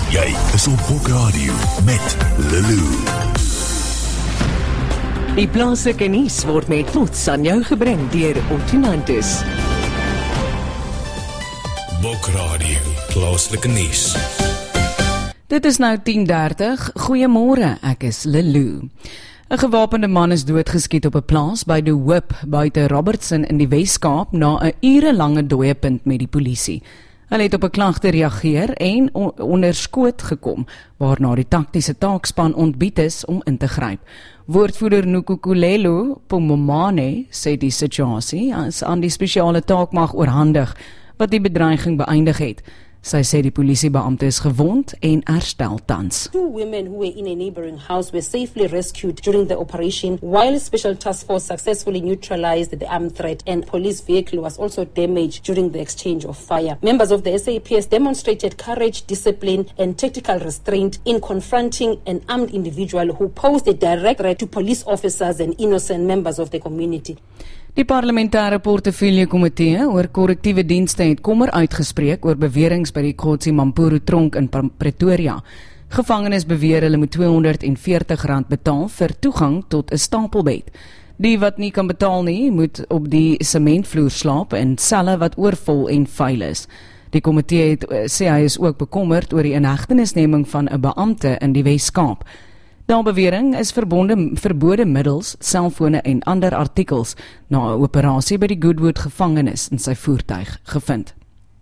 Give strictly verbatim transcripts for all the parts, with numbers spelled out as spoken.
Jy is op Bok Radio met Lulu. Die plaaslike nuus word met trots aan jou gebring deur Ottonantes. Bok Radio, plaaslike nuus. Dit is nou tien dertig. Goeiemôre, ek is Lulu. 'n Gewapende man is doodgeskiet op 'n plaas by De Hoop buite Robertson in die Wes-Kaap na 'n urelange dooiepunt met die polisie. Hulle het op 'n klag gereageer en onder skoot gekom, waarna die taktiese taakspan ontbied is om in te gryp. Woordvoerder Nukukulelo Pomomane sê die situasie as aan die spesiale taakmag oorhandig wat die bedreiging beëindig het. Sy sê die polisiebeampte is gewond en herstel tans. Two women who were in a neighboring house were safely rescued during the operation, while Special Task Force successfully neutralized the armed threat, and police vehicle was also damaged during the exchange of fire. Members of the S A P S demonstrated courage, discipline, and tactical restraint in confronting an armed individual who posed a direct threat to police officers and innocent members of the community. Die parlementêre portefeulje komitee oor korrektiewe dienste het kommer uitgespreek oor beweringe by die Kotsi Mampuru tronk in Pretoria. Gevangenes beweer hulle moet tweehonderdveertig rand betaal vir toegang tot 'n stapelbed. Die wat nie kan betaal nie, moet op die sementvloer slaap in selle wat oorvol en vuil is. Die komitee het sê hy is ook bekommerd oor die inhegtenisneming van 'n beampte in die Wes-Kaap. Na bewering is verbonde, verbode middels, selfone en ander artikels na 'n operasie by die Goodwood gevangenis in sy voertuig gevind.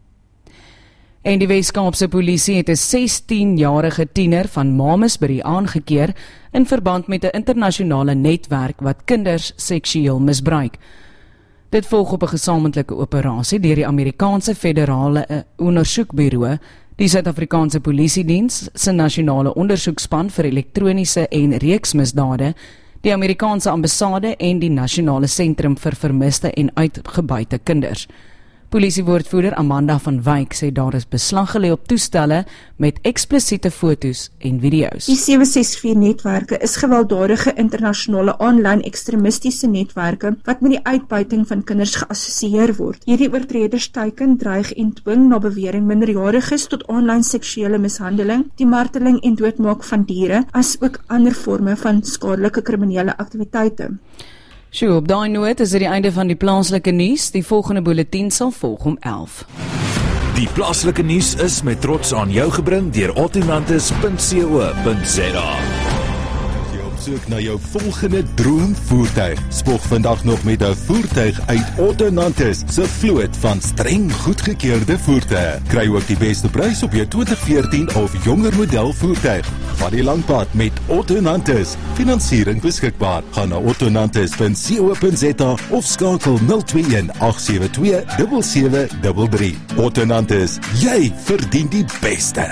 En die Wes-Kaapse polisie het 'n sestienjarige tiener van Mamasbury aangekeer in verband met 'n internasionale netwerk wat kinders seksueel misbruik. Dit volg op 'n gesamentlike operasie deur die Amerikaanse Federale Ondersoekbureau, die Suid-Afrikaanse Polisiediens, se nasionale ondersoekspan vir elektroniese en reeksmisdade, die Amerikaanse ambassade en die Nasionale Sentrum vir Vermiste en Uitgebuite Kinders. Polisiewoordvoerder Amanda van Wyk sê daar is beslag gelê op toestelle met eksplisiete foto's en video's. Die sewe ses vier netwerke is gewelddadige internasionale aanlyn ekstremistiese netwerke wat met die uitbuiting van kinders geassosieer word. Hierdie oortreders teiken, dreig en dwing na bewering minderjariges tot aanlyn seksuele mishandeling, die marteling en doodmaak van diere, as ook ander forme van skadelike kriminele aktiwiteite. Sjoe, op daai noot is dit die einde van die plaaslike nuus. Die volgende bulletin sal volg om elf. Die plaaslike nuus is met trots aan jou gebring deur ottonantes punt co punt za. Soek na jou volgende droomvoertuig. Spog vandag nog met 'n voertuig uit Ottonantes se vloot van streng goedgekeurde voertuie. Kry ook die beste prys op jou twintig veertien of jonger model voertuig. Vat die langpad met Ottonantes. Finansiering beskikbaar. Gaan na ottonantes punt co punt za of skakel nul twee een agt sewe twee sewe sewe drie drie. Ottonantes, jy verdien die beste.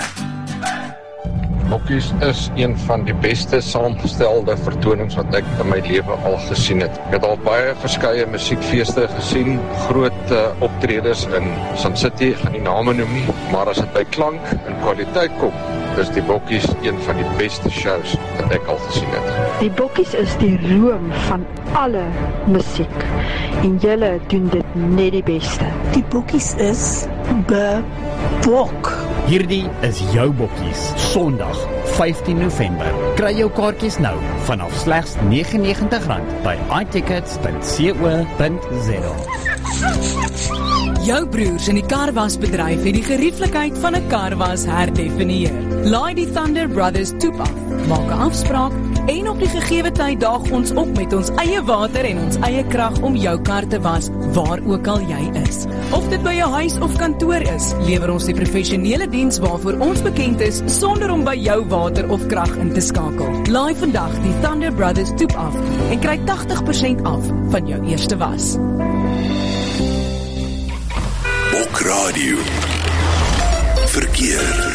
Bokkies is een van die beste saamgestelde vertonings wat ek in my lewe al gesien het. Ek het al baie verskeie musiekfeeste gesien, groot uh, optredes in Sun City, gaan nie name noem nie, maar as dit by klank en kwaliteit kom, is die Bokkies een van die beste shows wat ek al gesien het. Die Bokkies is die roem van alle musiek en julle doen dit net die beste. Die Bokkies is bebok. Hierdie is jou Bokkies, Sondag, vyftien November. Kry jou kaartjies nou vanaf slegs negenennegentig rand by i tickets punt co punt za. Jou broers in die karwasbedryf het die gerieflikheid van 'n karwas herdefinieer. Laai die Thunder Brothers toep af, maak 'n afspraak en op die gegewe tyd daag ons op met ons eie water en ons eie krag om jou kar te was waar ook al jy is. Of dit by jou huis of kantoor is, lewer ons die professionele diens waarvoor ons bekend is sonder om by jou water of krag in te skakel. Laai vandag die Thunder Brothers toep af en kry agtig persent af van jou eerste was. Bok Radio Verkeer.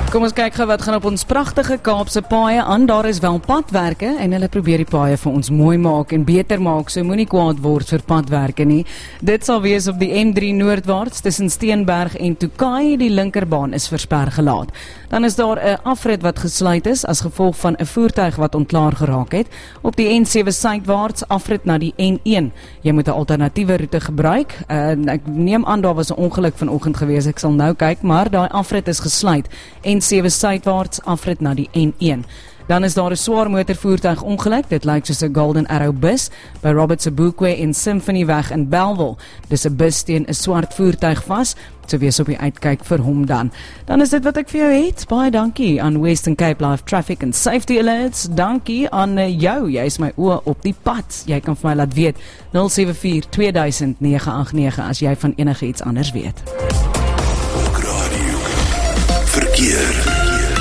Kom ons kyk gou wat gaan op ons pragtige Kaapse paaie aan. Daar is wel padwerke en hulle probeer die paaie vir ons mooi maak en beter maak, so moenie kwaad word vir padwerke nie. Dit sal wees op die N drie noordwaarts tussen Steenberg en Tokai. Die linkerbaan is versper gelaat. Dan is daar 'n afrit wat gesluit is as gevolg van 'n voertuig wat ontklaar geraak het. Op die N sewe suidwaarts afrit na die N een. Jy moet 'n alternatiewe roete gebruik. Uh, ek neem aan daar was 'n ongeluk vanoggend gewees. Ek sal nou kyk, maar daai afrit is gesluit. N sewe suidwaarts afrit na die N een. Dan is daar 'n swaar motorvoertuig ongeluk. Dit lyk soos 'n Golden Arrow bus by Robert Sobukwe en Symphony weg in Bellville. Dis 'n bus teen 'n swart voertuig vas. So wees op die uitkyk vir hom dan. Dan is dit wat ek vir jou het. Baie dankie aan Western Cape Live Traffic and Safety Alerts. Dankie aan jou. Jy is my oë op die pad. Jy kan vir my laat weet nul sewe vier twee duisend nege agt nege as jy van enige iets anders weet. Bokradio Verkeer.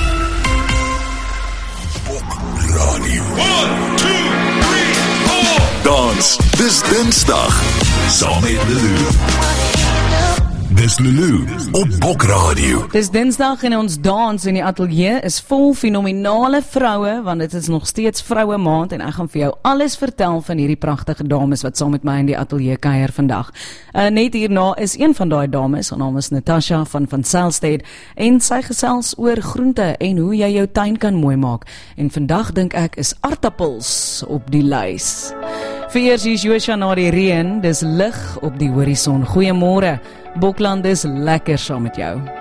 Radio. one, two, three, four. Dans, dis Dinsdag. Saam met Lulu. Dis Lulu op Bokradio. Dis Dinsdag en ons dans in die ateljee is vol fenominale vroue, want dit is nog steeds vroue maand en ek gaan vir jou alles vertel van hierdie pragtige dames wat saam met my in die ateljee kuier vandag. Uh, net hierna is een van daai dames, haar naam is Natasha van Van Selsted en sy gesels oor groente en hoe jy jou tuin kan mooi maak. En vandag dink ek is aartappels op die lys. Vereers is Joshua na die reën, dis lig op die horison. Goeiemôre. Bokland is lekker saam met jou.